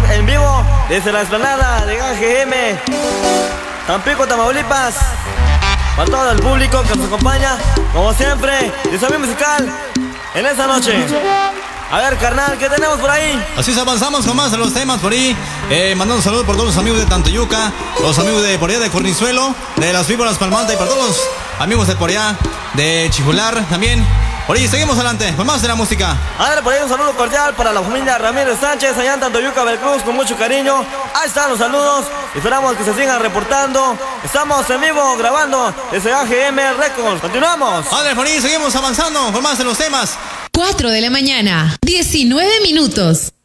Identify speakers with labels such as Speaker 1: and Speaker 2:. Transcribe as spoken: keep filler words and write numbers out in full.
Speaker 1: en vivo desde la explanada de A G M, Tampico, Tamaulipas. Para todo el público que nos acompaña, como siempre, desafío musical en esta noche. A ver, carnal, ¿qué tenemos por ahí?
Speaker 2: Así es, avanzamos con más de los temas por ahí. Eh, mandando un saludo por todos los amigos de Tantoyuca, los amigos de por allá de Cornizuelo, de las Víboras Palmanta, y para todos los amigos de por allá de Chijular también. Por ahí seguimos adelante con más de la música.
Speaker 1: A ver, por ahí un saludo cordial para la familia Ramírez Sánchez, allá en Tantoyuca, Veracruz, con mucho cariño. Ahí están los saludos. Esperamos que se sigan reportando. Estamos en vivo grabando desde A G M Records. Continuamos.
Speaker 2: A ver, por ahí seguimos avanzando con más de los temas.
Speaker 3: cuatro de la mañana, diecinueve minutos.